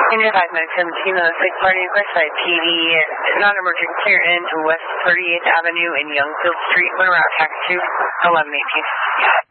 Unit 5, 917 on the 6 party Westside PD, non-emergent clear into West 38th Avenue in Youngfield Street, when around taxi 1118.